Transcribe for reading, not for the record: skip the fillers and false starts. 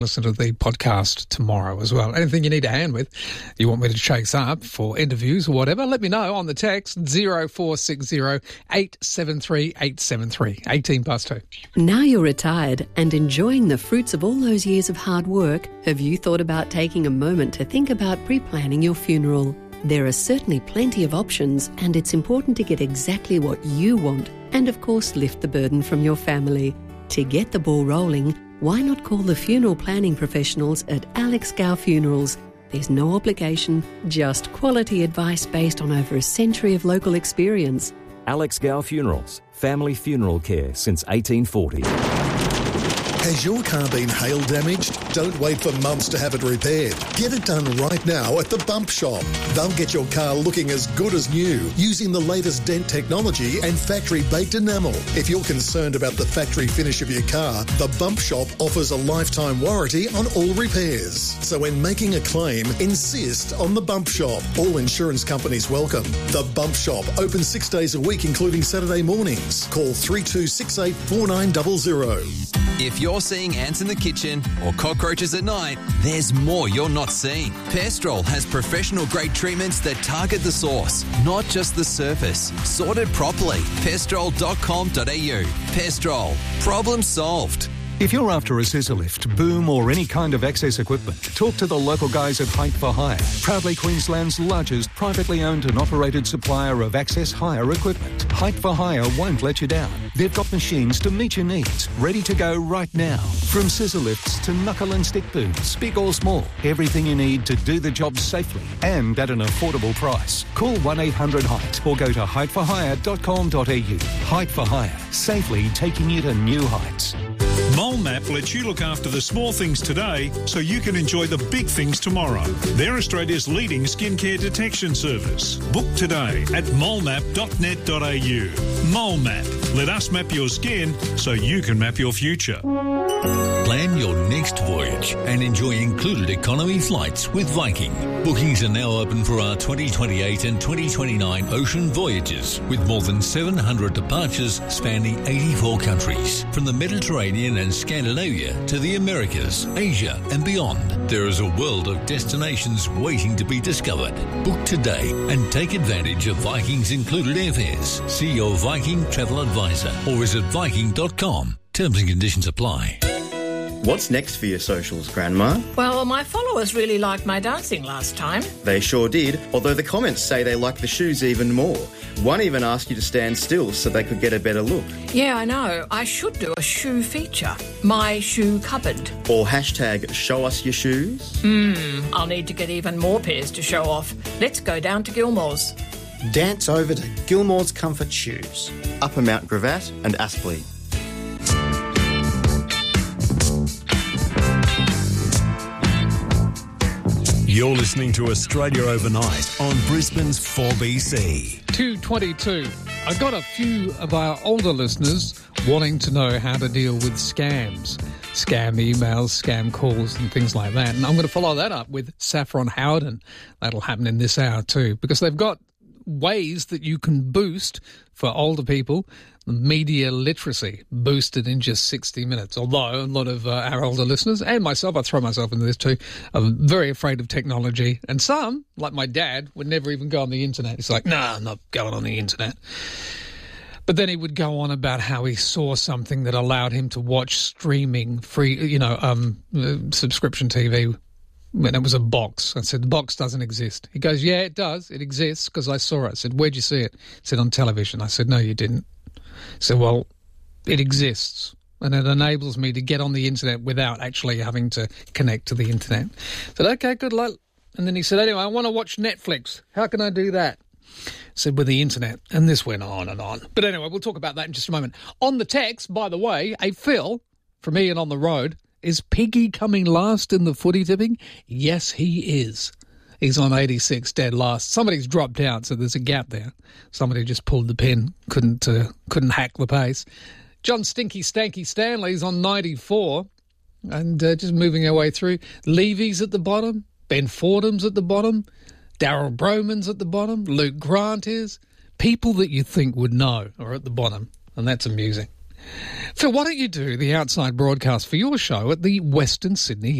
Listen to the podcast tomorrow as well. Anything you need a hand with, you want me to chase up for interviews or whatever, let me know on the text 0460 873 873, 18 past 2. Now you're retired and enjoying the fruits of all those years of hard work, have you thought about taking a moment to think about pre-planning your funeral? There are certainly plenty of options, and it's important to get exactly what you want and, of course, lift the burden from your family. To get the ball rolling, why not call the funeral planning professionals at Alex Gow Funerals? There's no obligation, just quality advice based on over a century of local experience. Alex Gow Funerals, family funeral care since 1840. Has your car been hail damaged? Don't wait for months to have it repaired. Get it done right now at the Bump Shop. They'll get your car looking as good as new using the latest dent technology and factory-baked enamel. If you're concerned about the factory finish of your car, the Bump Shop offers a lifetime warranty on all repairs. So when making a claim, insist on the Bump Shop. All insurance companies welcome. The Bump Shop, open 6 days a week, including Saturday mornings. Call 3268 4900. If you're seeing ants in the kitchen or cockroaches at night, there's more you're not seeing. Pestrol has professional-grade treatments that target the source, not just the surface. Sorted properly. Pestrol.com.au. Pestrol. Problem solved. If you're after a scissor lift, boom or any kind of access equipment, talk to the local guys at Height for Hire, proudly Queensland's largest privately owned and operated supplier of access hire equipment. Height for Hire won't let you down. They've got machines to meet your needs, ready to go right now. From scissor lifts to knuckle and stick booms, big or small, everything you need to do the job safely and at an affordable price. Call 1-800-HEIGHT or go to heightforhire.com.au. Height for Hire, safely taking you to new heights. MoleMap lets you look after the small things today so you can enjoy the big things tomorrow. They're Australia's leading skincare detection service. Book today at molemap.net.au. MoleMap. Let us map your skin so you can map your future. Plan your next voyage and enjoy included economy flights with Viking. Bookings are now open for our 2028 and 2029 ocean voyages with more than 700 departures spanning 84 countries. From the Mediterranean and Scandinavia to the Americas, Asia and beyond, there is a world of destinations waiting to be discovered. Book today and take advantage of Viking's included airfares. See your Viking travel advisor or visit Viking.com. Terms and conditions apply. What's next for your socials, Grandma? Well, my followers really liked my dancing last time. They sure did, although the comments say they like the shoes even more. One even asked you to stand still so they could get a better look. Yeah, I know. I should do a shoe feature. My shoe cupboard. Or hashtag show us your shoes. I'll need to get even more pairs to show off. Let's go down to Gilmore's. Dance over to Gilmore's Comfort Shoes. Upper Mount Gravatt and Aspley. You're listening to Australia Overnight on Brisbane's 4BC. 2:22. I got a few of our older listeners wanting to know how to deal with scams. Scam emails, scam calls and things like that. And I'm going to follow that up with Saffron Howden. That'll happen in this hour too, because they've got ways that you can boost for older people media literacy, boosted in just 60 minutes. Although a lot of our older listeners, and myself, I throw myself into this too, are very afraid of technology. And some, like my dad, would never even go on the internet. He's like, nah, I'm not going on the internet. But then he would go on about how he saw something that allowed him to watch streaming free, subscription TV. When it was a box. I said, the box doesn't exist. He goes, yeah, it does. It exists because I saw it. I said, where'd you see it? He said, on television. I said, no, you didn't. I said, well, it exists. And it enables me to get on the internet without actually having to connect to the internet. I said, okay, good luck. And then he said, anyway, I want to watch Netflix. How can I do that? I said, with the internet. And this went on and on. But anyway, we'll talk about that in just a moment. On the text, by the way, a Phil from Ian on the Road. Is Piggy coming last in the footy tipping? Yes, he is. He's on 86, dead last. Somebody's dropped out, so there's a gap there. Somebody just pulled the pin, couldn't hack the pace. John Stinky Stanky Stanley's on 94, and just moving our way through. Levy's at the bottom. Ben Fordham's at the bottom. Daryl Broman's at the bottom. Luke Grant is. People that you think would know are at the bottom, and that's amusing. Phil, why don't you do the outside broadcast for your show at the Western Sydney